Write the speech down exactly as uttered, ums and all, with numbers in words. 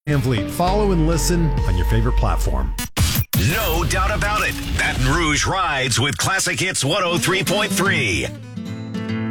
Van Vliet. Follow and listen on your favorite platform. No doubt about it. Baton Rouge rides with Classic Hits one oh three point three.